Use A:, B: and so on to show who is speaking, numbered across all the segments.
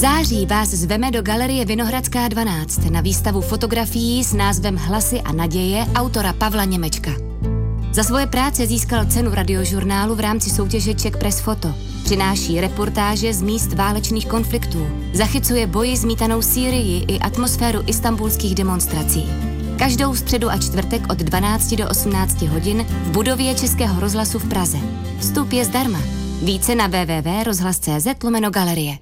A: září vás zveme do Galerie Vinohradská 12 na výstavu fotografií s názvem Hlasy a naděje autora Pavla Němečka. Za svoje práce získal cenu Radiožurnálu v rámci soutěže Czech Press Photo. Přináší reportáže z míst válečných konfliktů. Zachycuje boji zmítanou Sýrii i atmosféru istanbulských demonstrací. Každou středu a čtvrtek od 12 do 18 hodin v budově Českého rozhlasu v Praze. Vstup je zdarma. Více na www.rozhlas.cz/galerie.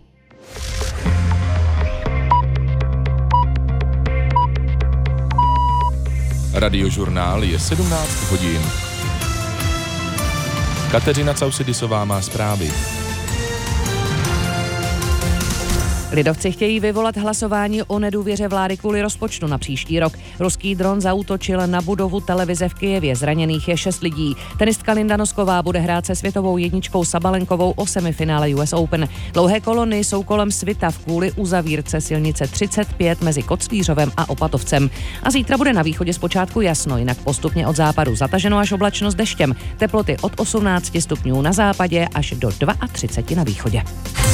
B: Radiožurnál je 17 hodin. Kateřina Causidisová má zprávy.
C: Lidovci chtějí vyvolat hlasování o nedůvěře vlády kvůli rozpočtu na příští rok. Ruský dron zaútočil na budovu televize v Kyjevě. Zraněných je 6 lidí. Tenistka Linda Nosková bude hrát se světovou jedničkou Sabalenkovou o semifinále US Open. Dlouhé kolony jsou kolem Svitav kvůli uzavírce silnice 35 mezi Koclířovem a Opatovcem. A zítra bude na východě zpočátku jasno, jinak postupně od západu zataženo až oblačno s deštěm. Teploty od 18 stupňů na západě až do 32 na východě.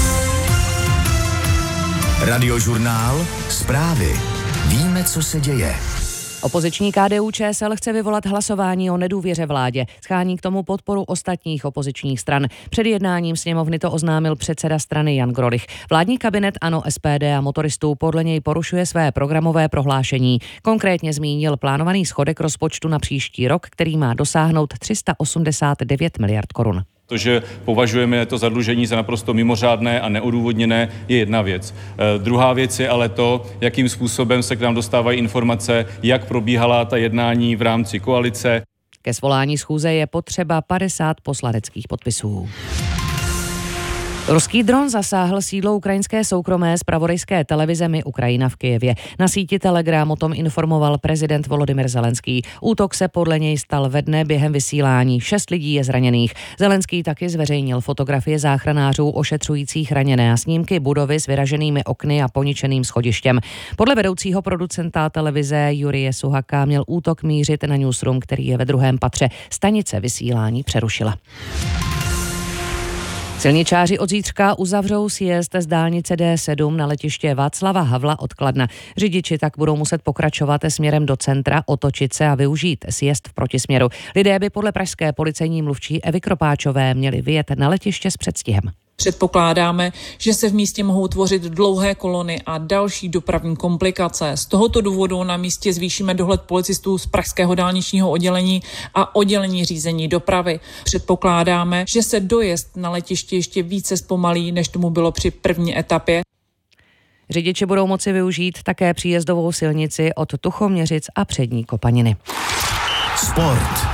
D: Radiožurnál, zprávy. Víme, co se děje.
C: Opoziční KDU-ČSL chce vyvolat hlasování o nedůvěře vládě. Schání k tomu podporu ostatních opozičních stran. Před jednáním sněmovny to oznámil předseda strany Jan Grolich. Vládní kabinet ANO, SPD a motoristů podle něj porušuje své programové prohlášení. Konkrétně zmínil plánovaný schodek rozpočtu na příští rok, který má dosáhnout 389 miliard korun.
E: To, že považujeme to zadlužení za naprosto mimořádné a neodůvodněné, je jedna věc. Druhá věc je ale to, jakým způsobem se k nám dostávají informace, jak probíhala ta jednání v rámci koalice.
C: Ke svolání schůze je potřeba 50 poslaneckých podpisů. Ruský dron zasáhl sídlo ukrajinské soukromé zpravodajské televize My Ukrajina v Kyjevě. Na síti Telegram o tom informoval prezident Volodymyr Zelenský. Útok se podle něj stal ve dne během vysílání. 6 lidí je zraněných. Zelenský taky zveřejnil fotografie záchranářů ošetřujících raněné a snímky budovy s vyraženými okny a poničeným schodištěm. Podle vedoucího producenta televize Jurije Suhaka měl útok mířit na newsroom, který je ve 2. patře. Stanice vysílání přerušila. Silničáři od zítřka uzavřou sjezd z dálnice D7 na letiště Václava Havla od Kladna. Řidiči tak budou muset pokračovat směrem do centra, otočit se a využít sjezd v protisměru. Lidé by podle pražské policejní mluvčí Evy Kropáčové měli vyjet na letiště s předstihem.
F: Předpokládáme, že se v místě mohou tvořit dlouhé kolony a další dopravní komplikace. Z tohoto důvodu na místě zvýšíme dohled policistů z pražského dálničního oddělení a oddělení řízení dopravy. Předpokládáme, že se dojezd na letiště ještě více zpomalí, než tomu bylo při první etapě.
C: Řidiči budou moci využít také příjezdovou silnici od Tuchoměřic a Přední Kopaniny.
D: Sport.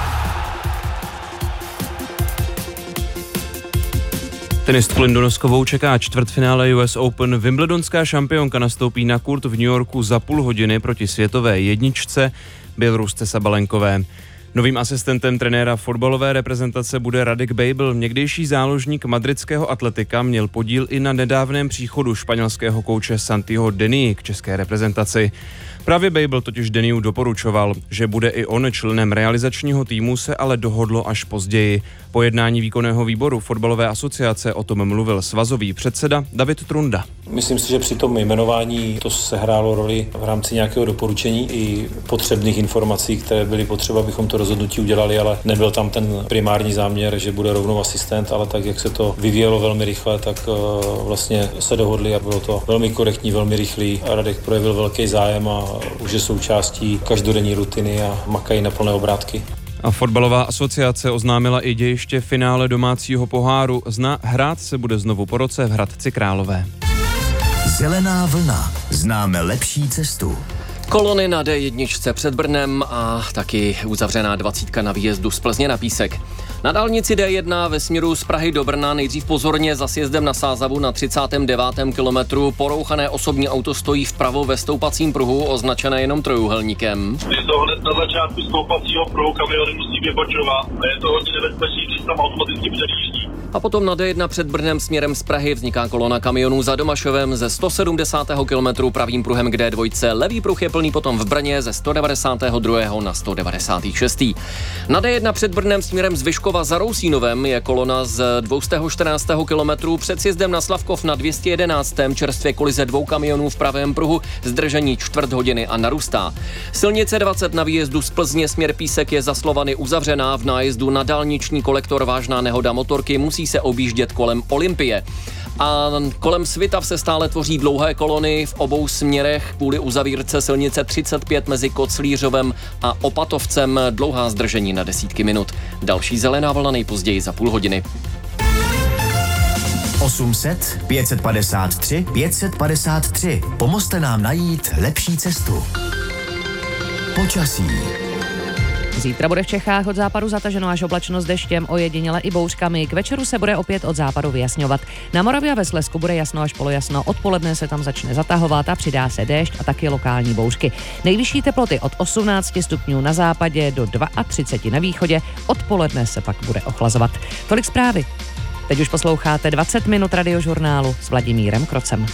G: Tenistku Lindu Noskovou čeká čtvrtfinále US Open. Wimbledonská šampionka nastoupí na kurt v New Yorku za půl hodiny proti světové jedničce Bělorusce Sabalenkové. Novým asistentem trenéra fotbalové reprezentace bude Radek Bejbl. Někdejší záložník madridského Atletika měl podíl i na nedávném příchodu španělského kouče Santiho Denny k české reprezentaci. Právě Bejbl totiž Dennymu doporučoval, že bude i on členem realizačního týmu, se ale dohodlo až později. Po jednání výkonného výboru fotbalové asociace o tom mluvil svazový předseda David Trunda.
H: Myslím si, že při tom jmenování to sehrálo roli v rámci nějakého doporučení i potřebných informací, které byly potřeba, abychom to rozhodnutí udělali, ale nebyl tam ten primární záměr, že bude rovnou asistent, ale tak, jak se to vyvíjelo velmi rychle, tak vlastně se dohodli a bylo to velmi korektní, velmi rychlý. Radek projevil velký zájem a už je součástí každodenní rutiny a makají na plné obrátky.
G: A fotbalová asociace oznámila i dějiště finále domácího poháru. Hrát se bude znovu po roce v Hradci Králové.
D: Zelená vlna. Známe lepší cestu.
I: Kolony na D1 před Brnem a taky uzavřená 20 na výjezdu z Plzně na Písek. Na dálnici D1 ve směru z Prahy do Brna nejdřív pozorně za sjezdem na Sázavu na 39. kilometru. Porouchané osobní auto stojí vpravo ve stoupacím pruhu, označené jenom trojúhelníkem.
J: Je to hned na začátku stoupacího pruhu, kamiony musí vybočovat a je to hodně nebezpečný, když tam automaticky předjíždí.
I: A potom na D1 před Brnem směrem z Prahy vzniká kolona kamionů za Domašovem ze 170. kilometru pravým pruhem k D2. Levý pruh je plný potom v Brně ze 192. na 196. Na D1 před Brnem směrem z Vyškova za Rousínovem je kolona z 214. kilometru před sjezdem na Slavkov na 211. čerstvě kolize 2 kamionů v pravém pruhu, zdržení čtvrt hodiny a narůstá. Silnice 20 na výjezdu z Plzně směr Písek je za Slovany uzavřená, v nájezdu na dálniční kolektor vážná nehoda motorky, musí se objíždět kolem Olympie. A kolem Svitav se stále tvoří dlouhé kolony v obou směrech kvůli uzavírce silnice 35 mezi Koclířovem a Opatovcem, dlouhá zdržení na desítky minut. Další zelená vlna nejpozději za půl hodiny.
D: 800 553 553. Pomozte nám najít lepší cestu. Počasí.
C: Zítra bude v Čechách od západu zataženo až oblačno s deštěm, ojediněle i bouřkami. K večeru se bude opět od západu vyjasňovat. Na Moravě a ve Slezsku bude jasno až polojasno. Odpoledne se tam začne zatahovat a přidá se déšť a taky lokální bouřky. Nejvyšší teploty od 18 stupňů na západě do 32 na východě. Odpoledne se pak bude ochlazovat. Tolik zprávy. Teď už posloucháte 20 minut radiožurnálu s Vladimírem Krocem.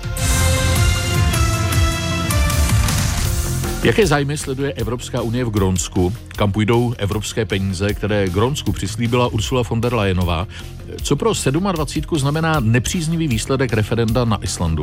J: Jaké zájmy sleduje Evropská unie v Grónsku? Kam půjdou evropské peníze, které Grónsku přislíbila Ursula von der Leyenová? Co pro 27 znamená nepříznivý výsledek referenda na Islandu?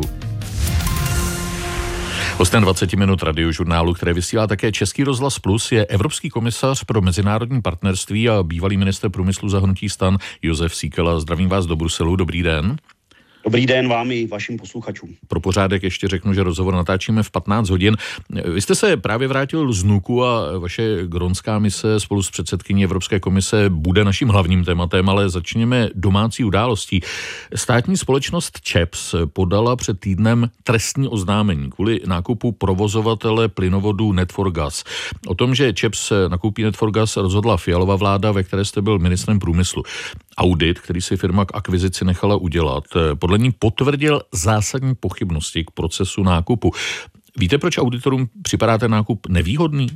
J: Hostem 20 minut radiožurnálu, které vysílá také Český rozhlas Plus, je evropský komisař pro mezinárodní partnerství a bývalý ministr průmyslu za hnutí STAN Jozef Síkela. Zdravím vás do Bruselu, dobrý den.
K: Dobrý den vám i vašim posluchačům.
J: Pro pořádek ještě řeknu, že rozhovor natáčíme v 15 hodin. Vy jste se právě vrátil z NUKu a vaše grónská mise spolu s předsedkyní Evropské komise bude naším hlavním tématem, ale začněme domácí událostí. Státní společnost ČEPS podala před týdnem trestní oznámení kvůli nákupu provozovatele plynovodu Net4Gas. O tom, že ČEPS nakoupí Net4Gas, rozhodla Fialova vláda, ve které jste byl ministrem průmyslu. Audit, který si firma k akvizici nechala udělat, podle ní potvrdil zásadní pochybnosti k procesu nákupu. Víte, proč auditorům připadá ten nákup nevýhodný?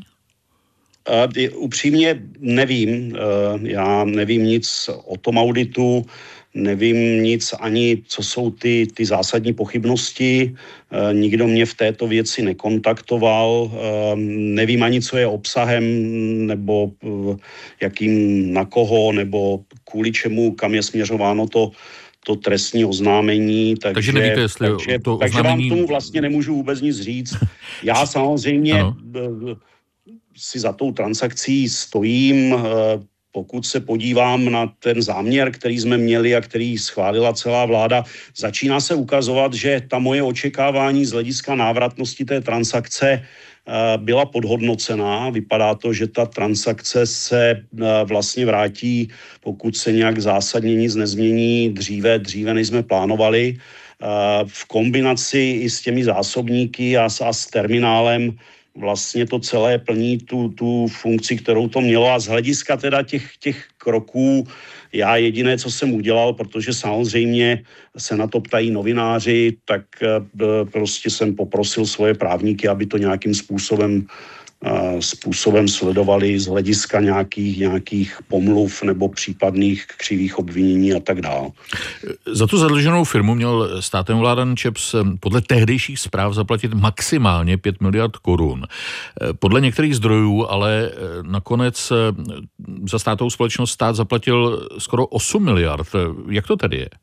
K: Upřímně nevím. Já nevím nic o tom auditu, nevím nic ani, co jsou ty zásadní pochybnosti. Nikdo mě v této věci nekontaktoval. Nevím ani, co je obsahem, nebo jakým, na koho, nebo kvůli čemu, kam je směřováno to trestní oznámení.
J: Takže nevíte, jestli to oznámení...
K: Takže vám tomu vlastně nemůžu vůbec nic říct. Já samozřejmě si za tou transakcí stojím. Pokud se podívám na ten záměr, který jsme měli a který schválila celá vláda, začíná se ukazovat, že ta moje očekávání z hlediska návratnosti té transakce byla podhodnocená. Vypadá to, že ta transakce se vlastně vrátí, pokud se nějak zásadně nic nezmění, dříve než jsme plánovali. V kombinaci i s těmi zásobníky a s terminálem vlastně to celé plní tu funkci, kterou to mělo, a z hlediska teda těch kroků já jediné, co jsem udělal, protože samozřejmě se na to ptají novináři, tak prostě jsem poprosil svoje právníky, aby to nějakým způsobem sledovali z hlediska nějakých pomluv nebo případných křivých obvinění a tak dále.
J: Za tu zadluženou firmu měl státem ovládaný ČEPS podle tehdejších zpráv zaplatit maximálně 5 miliard korun. Podle některých zdrojů ale nakonec za státovou společnost stát zaplatil skoro 8 miliard. Jak to tedy je?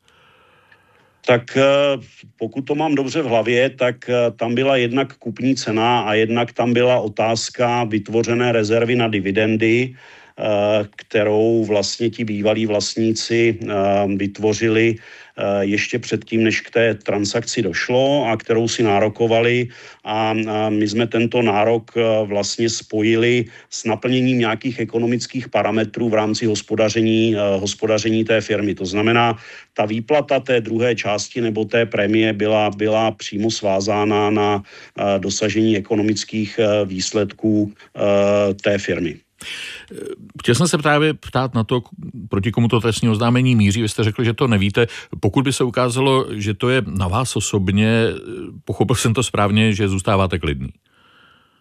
K: Tak pokud to mám dobře v hlavě, tak tam byla jednak kupní cena a jednak tam byla otázka vytvořené rezervy na dividendy, kterou vlastně ti bývalí vlastníci vytvořili ještě předtím, než k té transakci došlo, a kterou si nárokovali, a my jsme tento nárok vlastně spojili s naplněním nějakých ekonomických parametrů v rámci hospodaření té firmy. To znamená, ta výplata té druhé části nebo té prémie byla přímo svázána na dosažení ekonomických výsledků té firmy.
J: Chtěl jsem se právě ptát na to, proti komu to trestní oznámení míří. Vy jste řekl, že to nevíte. Pokud by se ukázalo, že to je na vás osobně, pochopil jsem to správně, že zůstáváte klidný.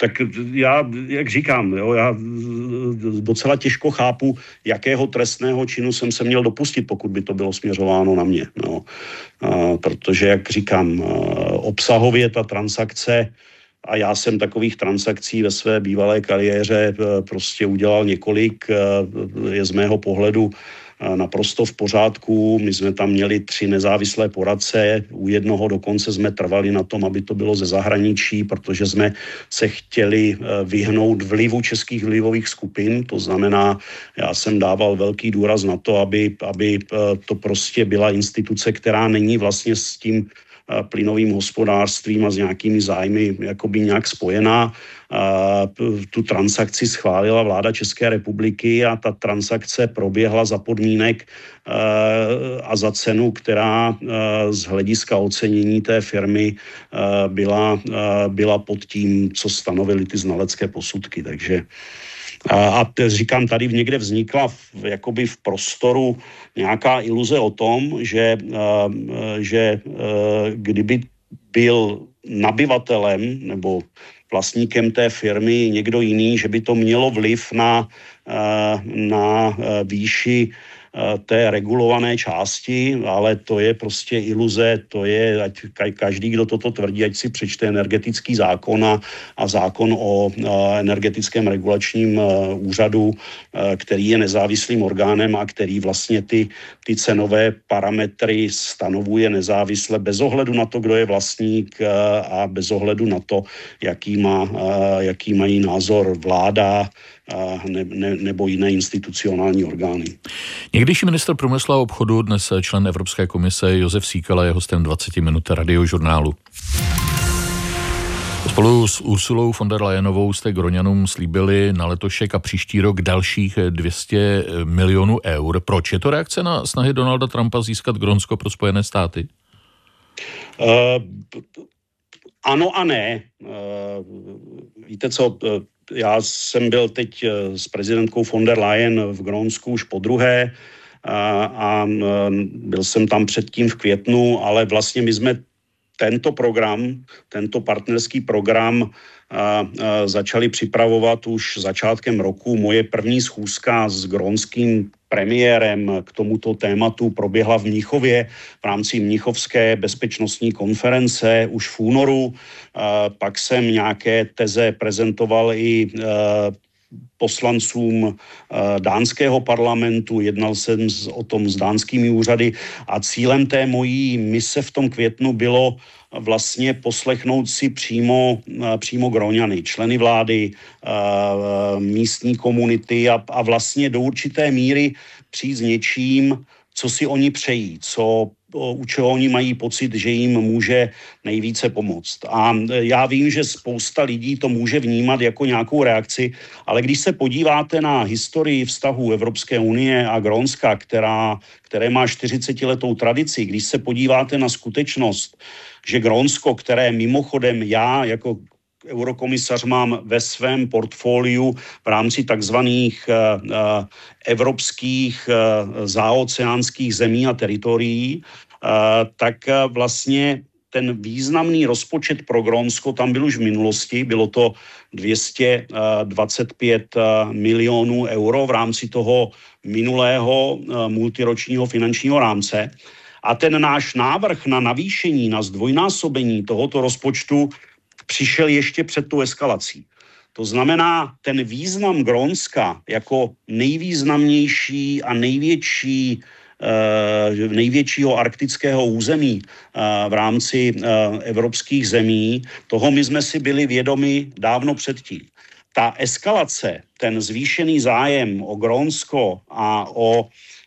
K: Tak já, jak říkám, jo, já docela těžko chápu, jakého trestného činu jsem se měl dopustit, pokud by to bylo směřováno na mě. No. Protože, jak říkám, obsahově ta transakce, a já jsem takových transakcí ve své bývalé kariéře prostě udělal několik, je z mého pohledu naprosto v pořádku. My jsme tam měli 3 nezávislé poradce, u jednoho dokonce jsme trvali na tom, aby to bylo ze zahraničí, protože jsme se chtěli vyhnout vlivu českých vlivových skupin, to znamená, já jsem dával velký důraz na to, aby to prostě byla instituce, která není vlastně s tím plynovým hospodářstvím a s nějakými zájmy jakoby nějak spojená. Tu transakci schválila vláda České republiky a ta transakce proběhla za podmínek a za cenu, která z hlediska ocenění té firmy byla pod tím, co stanovily ty znalecké posudky. Takže a říkám, tady někde vznikla jakoby v prostoru nějaká iluze o tom, že kdyby byl nabyvatelem nebo vlastníkem té firmy někdo jiný, že by to mělo vliv na výši té regulované části, ale to je prostě iluze, to je, ať každý, kdo toto tvrdí, ať si přečte energetický zákon a zákon o energetickém regulačním úřadu, který je nezávislým orgánem a který vlastně ty cenové parametry stanovuje nezávisle bez ohledu na to, kdo je vlastník a bez ohledu na to, jaký mají názor vláda nebo jiné institucionální orgány.
J: Někdejší ministr průmyslu a obchodu, dnes člen Evropské komise Josef Síkela je hostem 20 minut Radiožurnálu. Spolu s Ursulou von der Leyenovou jste Groňanům slíbili na letošek a příští rok dalších 200 milionů eur. Proč? Je to reakce na snahy Donalda Trumpa získat Grónsko pro Spojené státy?
K: Ano a ne. Víte co, já jsem byl teď s prezidentkou von der Leyen v Grónsku už podruhé a byl jsem tam předtím v květnu, ale vlastně my jsme tento partnerský program začali připravovat už začátkem roku. Moje první schůzka s grónským premiérem k tomuto tématu proběhla v Mnichově v rámci Mnichovské bezpečnostní konference už v únoru. Pak jsem nějaké teze prezentoval i poslancům dánského parlamentu, jednal jsem o tom s dánskými úřady a cílem té mojí mise v tom květnu bylo vlastně poslechnout si přímo Gróňany, členy vlády, místní komunity a vlastně do určité míry přijít s něčím, co si oni přejí, u čeho oni mají pocit, že jim může nejvíce pomoct. A já vím, že spousta lidí to může vnímat jako nějakou reakci, ale když se podíváte na historii vztahů Evropské unie a Grónska, které má 40letou tradici, když se podíváte na skutečnost, že Grónsko, které mimochodem já jako eurokomisař mám ve svém portfoliu v rámci takzvaných evropských záoceánských zemí a teritorií, tak vlastně ten významný rozpočet pro Grónsko tam byl už v minulosti, bylo to 225 milionů euro v rámci toho minulého multiročního finančního rámce. A ten náš návrh na navýšení, na zdvojnásobení tohoto rozpočtu přišel ještě před tu eskalací. To znamená, ten význam Grónska jako nejvýznamnější a největšího arktického území v rámci evropských zemí, toho my jsme si byli vědomi dávno předtím. Ta eskalace, ten zvýšený zájem o Grónsko a o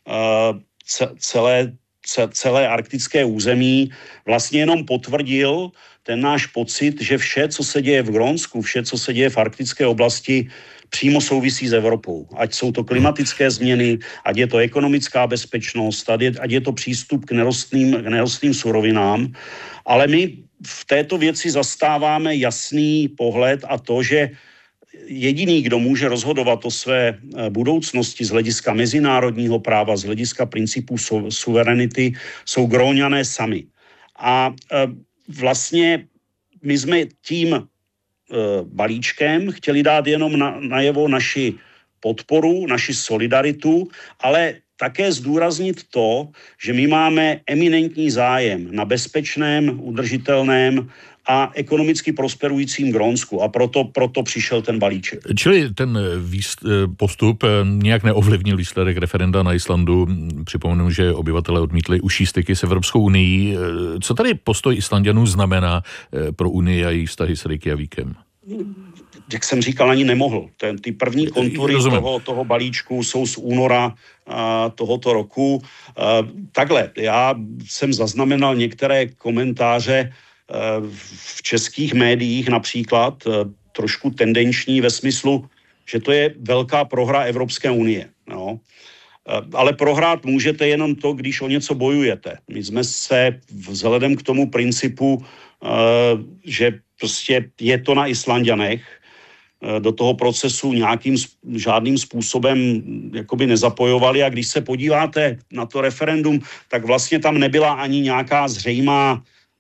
K: celé arktické území vlastně jenom potvrdil ten náš pocit, že vše, co se děje v Grónsku, vše, co se děje v arktické oblasti, přímo souvisí s Evropou. Ať jsou to klimatické změny, ať je to ekonomická bezpečnost, ať je to přístup k nerostným surovinám. Ale my v této věci zastáváme jasný pohled a to, že jediný, kdo může rozhodovat o své budoucnosti z hlediska mezinárodního práva, z hlediska principů suverenity, jsou Gróňané sami. A vlastně my jsme tím balíčkem, chtěli dát jenom najevo naši podporu, naši solidaritu, ale také zdůraznit to, že my máme eminentní zájem na bezpečném, udržitelném a ekonomicky prosperujícím Grónsku a proto přišel ten balíček.
J: Čili ten postup nějak neovlivnil výsledek referenda na Islandu. Připomenu, že obyvatelé odmítli užší styky s Evropskou unii. Co tady postoj Islanďanů znamená pro Unii a její vztahy s Reykjavíkem?
K: Jak jsem říkal, ani nemohl. Ty první kontury toho balíčku jsou z února tohoto roku. Takhle, já jsem zaznamenal některé komentáře v českých médiích například, trošku tendenční ve smyslu, že to je velká prohra Evropské unie. No. Ale prohrát můžete jenom to, když o něco bojujete. My jsme se vzhledem k tomu principu, že prostě je to na Islanďanech, do toho procesu žádným způsobem jakoby nezapojovali a když se podíváte na to referendum, tak vlastně tam nebyla ani nějaká zřejmá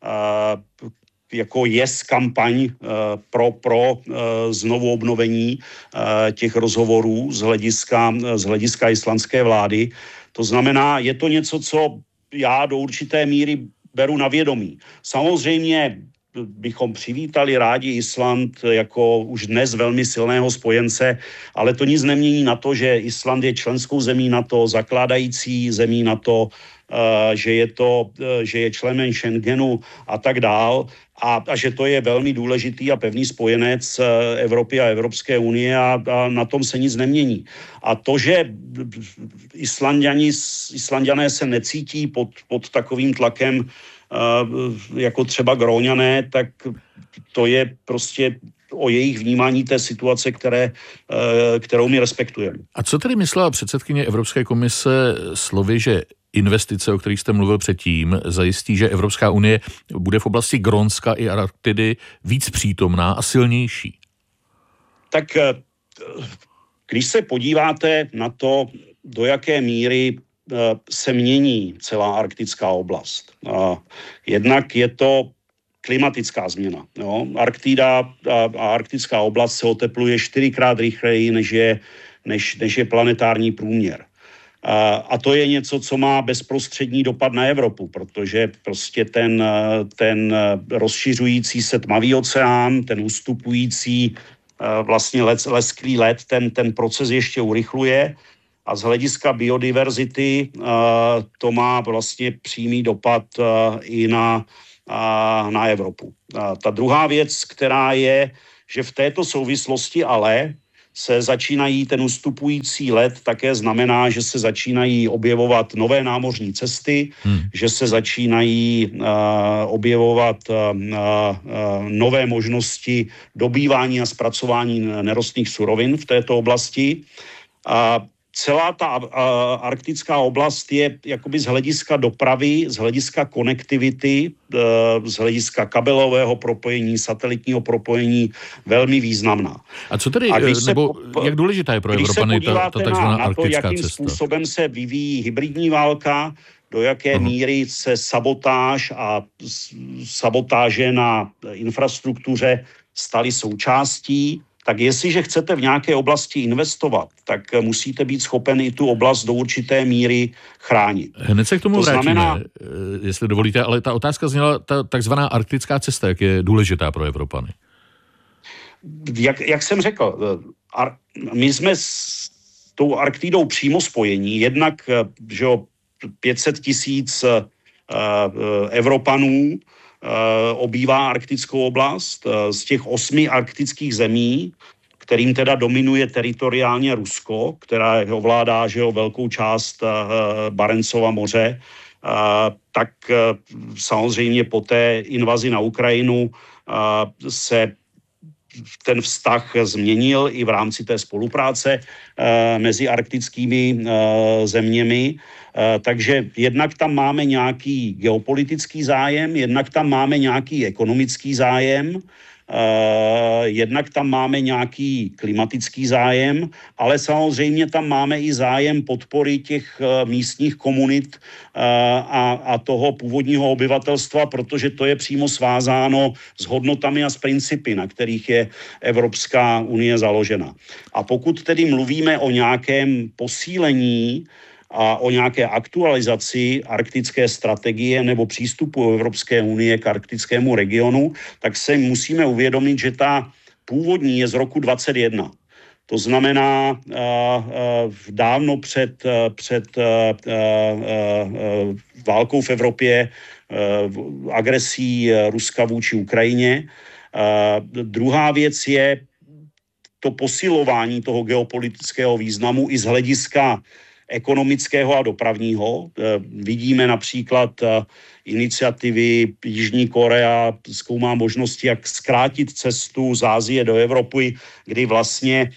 K: jako kampaň pro znovu obnovení těch rozhovorů z hlediska islandské vlády. To znamená, je to něco, co já do určité míry beru na vědomí. Samozřejmě bychom přivítali rádi Island jako už dnes velmi silného spojence, ale to nic nemění na to, že Island je členskou zemí NATO, zakládající zemí NATO, že je členem Schengenu a tak dál a že to je velmi důležitý a pevný spojenec Evropy a Evropské unie a na tom se nic nemění. A to, že Islanďané se necítí pod takovým tlakem jako třeba Gróňané, tak to je prostě o jejich vnímání té situace, kterou my respektujeme.
J: A co tedy myslela předsedkyně Evropské komise slovy, že investice, o kterých jste mluvil předtím, zajistí, že Evropská unie bude v oblasti Grónska i Arktidy víc přítomná a silnější? Tak
K: když se podíváte na to, do jaké míry se mění celá arktická oblast. Jednak je to klimatická změna. Jo? Arktida a arktická oblast se otepluje 4krát rychleji, než je planetární průměr. A to je něco, co má bezprostřední dopad na Evropu, protože prostě ten rozšiřující se tmavý oceán, ten ustupující vlastně lesklý led, ten proces ještě urychluje. A z hlediska biodiverzity to má vlastně přímý dopad i na Evropu. Ta druhá věc, která je, že v této souvislosti ale se začínají, ten ustupující led také znamená, že se začínají objevovat nové námořní cesty, že se začínají objevovat nové možnosti dobývání a zpracování nerostných surovin v této oblasti. Celá ta arktická oblast je jakoby z hlediska dopravy, z hlediska konektivity, z hlediska kabelového propojení, satelitního propojení velmi významná.
J: A co tedy, jak důležitá je pro Evropany ta takzvaná arktická cesta? Jakým
K: způsobem se vyvíjí hybridní válka, do jaké míry se sabotáže na infrastruktuře staly součástí, tak jestliže chcete v nějaké oblasti investovat, tak musíte být schopen i tu oblast do určité míry chránit.
J: Hned se k tomu vrátíme, jestli dovolíte, ale ta otázka zněla, ta takzvaná arktická cesta, jak je důležitá pro Evropany.
K: Jak jsem řekl, my jsme s tou Arktidou přímo spojení, jednak že 500 000 Evropanů obývá arktickou oblast. Z těch 8 arktických zemí, kterým teda dominuje teritoriálně Rusko, která ovládá velkou část Barencova moře, tak samozřejmě po té invazi na Ukrajinu se ten vztah změnil i v rámci té spolupráce mezi arktickými zeměmi. Takže jednak tam máme nějaký geopolitický zájem, jednak tam máme nějaký ekonomický zájem, jednak tam máme nějaký klimatický zájem, ale samozřejmě tam máme i zájem podpory těch místních komunit a toho původního obyvatelstva, protože to je přímo svázáno s hodnotami a s principy, na kterých je Evropská unie založena. A pokud tedy mluvíme o nějakém posílení a o nějaké aktualizaci arktické strategie nebo přístupu Evropské unie k arktickému regionu, tak se musíme uvědomit, že ta původní je z roku 2021. To znamená dávno před válkou v Evropě, agresí Ruska vůči Ukrajině. Druhá věc je to posilování toho geopolitického významu i z hlediska ekonomického a dopravního. Vidíme například iniciativy Jižní Korea, zkoumá možnosti, jak zkrátit cestu z Asie do Evropy, kdy vlastně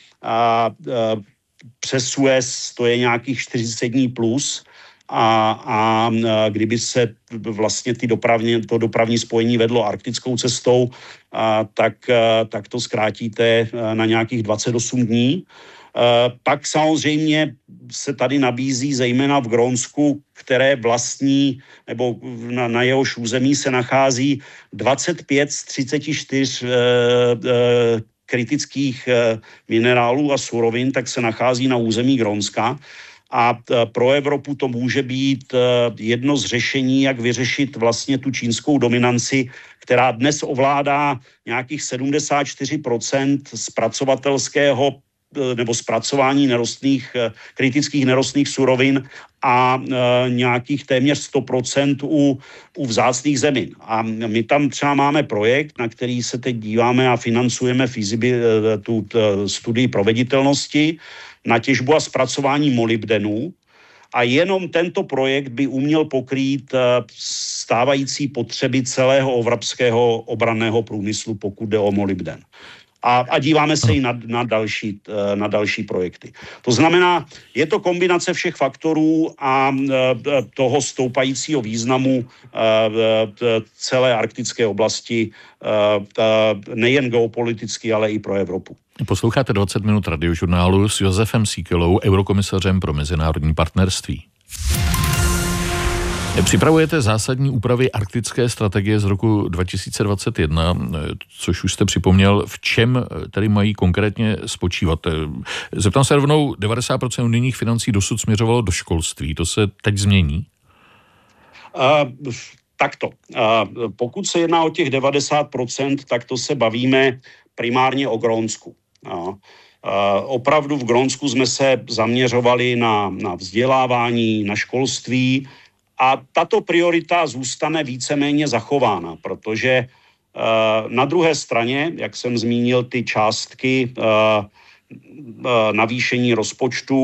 K: přes Suez to je nějakých 40 dní plus a kdyby se vlastně to dopravní spojení vedlo arktickou cestou, tak to zkrátíte na nějakých 28 dní. Pak samozřejmě se tady nabízí zejména v Grónsku, které vlastní, nebo na jehož území se nachází 25 z 34 kritických minerálů a surovin, tak se nachází na území Grónska. A pro Evropu to může být jedno z řešení, jak vyřešit vlastně tu čínskou dominanci, která dnes ovládá nějakých 74% zpracovatelského nebo zpracování kritických nerostných surovin a nějakých téměř 100% u vzácných zemin. A my tam třeba máme projekt, na který se teď díváme a financujeme tu studii proveditelnosti na těžbu a zpracování molybdenu. A jenom tento projekt by uměl pokrýt stávající potřeby celého evropského obranného průmyslu, pokud jde o molybden. A díváme se i na další projekty. To znamená, je to kombinace všech faktorů a toho stoupajícího významu celé arktické oblasti, nejen geopoliticky, ale i pro Evropu.
J: Posloucháte 20 minut radiožurnálu s Josefem Síkelou, eurokomisařem pro mezinárodní partnerství. Připravujete zásadní úpravy arktické strategie z roku 2021, což už jste připomněl. V čem tady mají konkrétně spočívat? Zeptám se rovnou, 90% unijních financí dosud směřovalo do školství. To se teď změní?
K: Takto. Pokud se jedná o těch 90%, tak to se bavíme primárně o Grónsku. Opravdu v Grónsku jsme se zaměřovali na vzdělávání, na školství, a tato priorita zůstane víceméně zachována, protože na druhé straně, jak jsem zmínil, ty částky navýšení rozpočtu